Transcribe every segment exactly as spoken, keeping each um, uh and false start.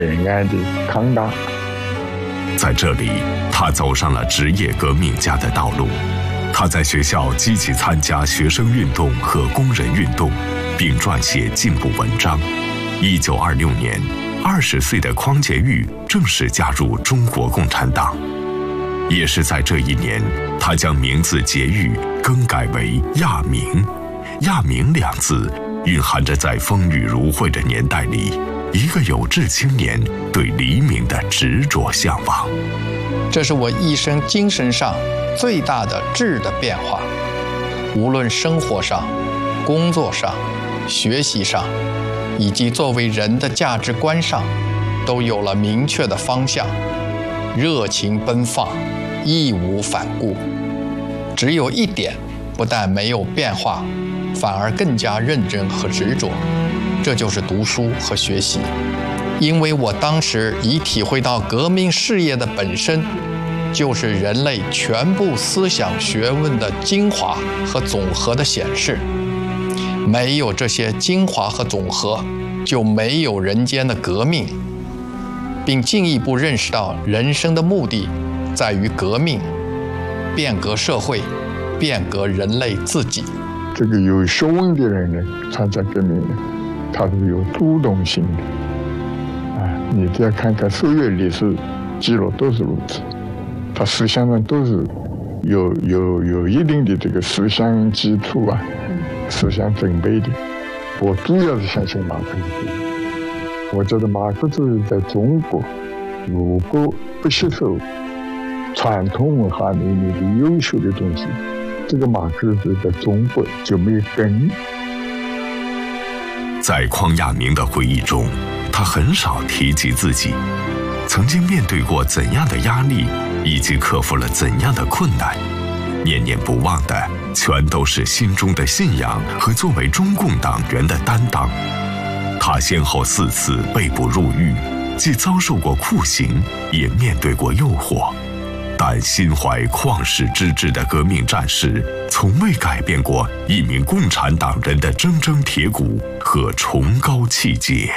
延安的康大。 在这里，他走上了职业革命家的道路。他在学校积极参加学生运动和工人运动，并撰写进步文章。一九二六年，二十岁的匡节育正式加入中国共产党。也是在这一年，他将名字节育更改为亚明。亚明两字蕴含着在风雨如晦的年代里，一个有志青年对黎明的执着向往。 这是我一生精神上最大的质的变化，无论生活上、工作上、学习上，以及作为人的价值观上，都有了明确的方向，热情奔放，义无反顾。只有一点，不但没有变化，反而更加认真和执着，这就是读书和学习。因为我当时已体会到革命事业的本身就是人类全部思想学问的精华和总和的显示，没有这些精华和总和，就没有人间的革命，并进一步认识到人生的目的在于革命，变革社会，变革人类自己。 这个有学问的人呢，参加革命呢，他是有主动性的。你只要看看所有历史记录都是如此，他思想上都是有有有一定的这个思想基础啊，思想准备的。我主要是相信马克思。我觉得马克思在中国，如果不吸收传统文化里面的优秀的东西，这个马克思在中国就没有根。 在匡亚明的回忆中，他很少提及自己曾经面对过怎样的压力，以及克服了怎样的困难。念念不忘的全都是心中的信仰和作为中共党员的担当。他先后四次被捕入狱，既遭受过酷刑，也面对过诱惑，但心怀旷世之志的革命战士从未改变过一名共产党人的铮铮铁骨和崇高气节。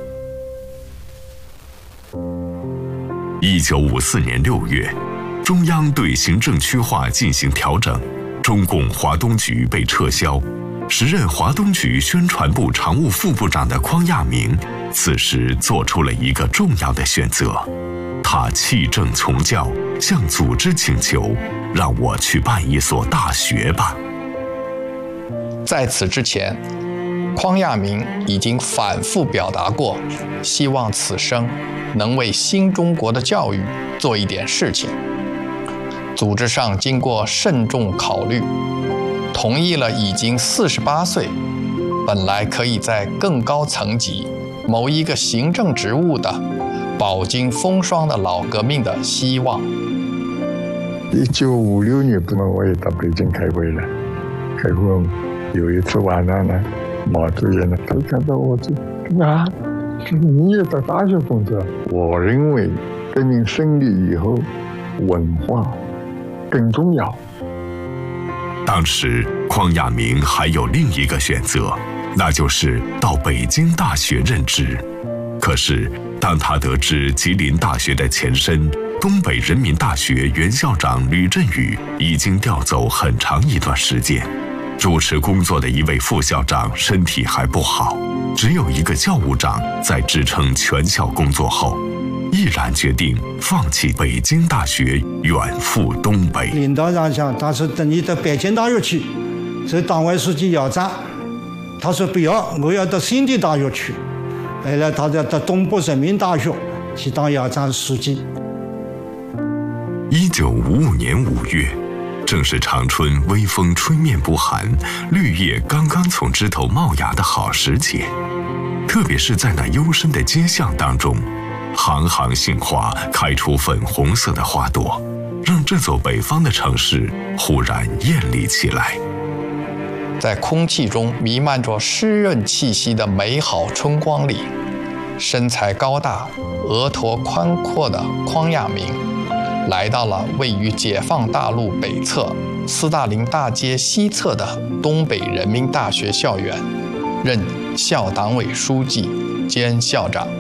一九五四年六月，中央对行政区划进行调整，中共华东局被撤销。时任华东局宣传部常务副部长的匡亚明，此时做出了一个重要的选择。他弃政从教，向组织请求，让我去办一所大学吧。 在此之前，匡亚明已经反复表达过，希望此生能为新中国的教育做一点事情。组织上经过慎重考虑，同意了已经四十八岁，本来可以在更高层级某一个行政职务的饱经风霜的老革命的希望。 一九五六年，我也到北京开会了。开会有一次晚上呢，毛主席呢，他看到我就啊，你也在大学工作。我认为革命胜利以后，文化更重要。 当时匡亚明还有另一个选择，那就是到北京大学任职。可是当他得知吉林大学的前身东北人民大学原校长吕振宇已经调走很长一段时间，主持工作的一位副校长身体还不好，只有一个教务长在支撑全校工作后，毅然决定放弃北京大学，远赴东北。 领导让想，他说等你到北京大学去，这党委书记要战，他说不要，我要到新的大学去。后来他就到东北人民大学去当校长书记。 一九五五年五月，正是长春微风吹面不寒，绿叶刚刚从枝头冒芽的好时节。特别是在那幽深的街巷当中，行行杏花开出粉红色的花朵，让这座北方的城市忽然艳丽起来。 在空气中弥漫着湿润气息的美好春光里，身材高大、额头宽阔的匡亚明，来到了位于解放大路北侧斯大林大街西侧的东北人民大学校园，任校党委书记兼校长。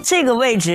这个位置